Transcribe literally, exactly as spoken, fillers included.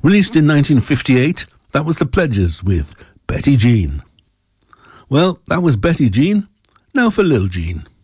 Released in nineteen fifty-eight, that was The Pledges with Betty Jean. Well, that was Betty Jean. Now for Lil Jean.